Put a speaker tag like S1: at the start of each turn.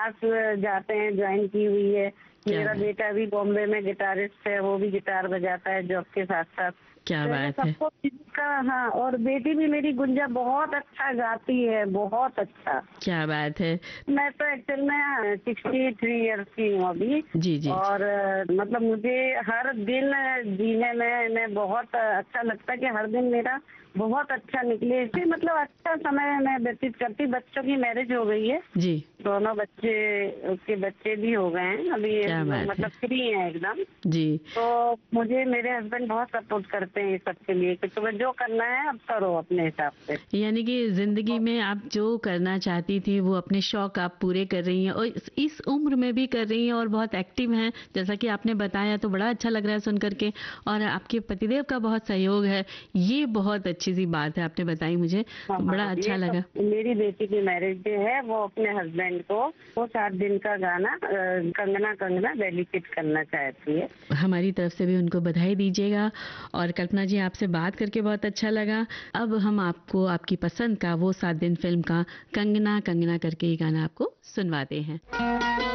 S1: Class जाते हैं, join की हुई है।
S2: क्या
S1: मेरा
S2: बात
S1: बेटा भी बॉम्बे में गिटारिस्ट है, वो भी गिटार बजाता है जॉब के साथ साथ।
S2: क्या
S1: तो ये
S2: बात है।
S1: सबको का, हाँ, और बेटी भी मेरी गुंजा बहुत अच्छा गाती है, बहुत अच्छा।
S2: क्या बात है।
S1: मैं तो एक्चुअल में 63 ईयर्स की हूँ अभी।
S2: जी जी।
S1: और मतलब मुझे हर दिन जीने में मैं बहुत अच्छा लगता है कि हर दिन मेरा बहुत अच्छा निकले, इसे मतलब अच्छा समय मैं व्यतीत करती। बच्चों की मैरिज हो गई है,
S2: जी।
S1: दोनों बच्चे, उसके बच्चे भी हो गए हैं अभी,
S2: क्या बात है।
S1: मतलब फ्री हैं एकदम।
S2: जी।
S1: तो मुझे मेरे हस्बैंड बहुत सपोर्ट करते हैं इस सब के लिए कि तुम्हें जो करना है अब करो अपने हिसाब से।
S2: यानी कि जिंदगी में आप जो करना चाहती थी वो अपने शौक आप पूरे कर रही हैं और इस उम्र में भी कर रही हैं और बहुत एक्टिव हैं, जैसा कि आपने बताया, तो बड़ा अच्छा लग रहा है सुन करके। और आपके पतिदेव का बहुत सहयोग है, ये बहुत अच्छी सी बात है आपने बताई मुझे,
S1: हाँ,
S2: तो बड़ा अच्छा
S1: ये तो
S2: लगा।
S1: मेरी बेटी की मैरिज डे है, वो अपने हस्बैंड को वो 7 दिन का गाना कंगना कंगना डेडिकेट करना चाहती है।
S2: हमारी तरफ से भी उनको बधाई दीजिएगा। और कल्पना जी, आपसे बात करके बहुत अच्छा लगा। अब हम आपको आपकी पसंद का वो 7 दिन फिल्म का कंगना कंगना करके ये गाना आपको सुनवाते हैं।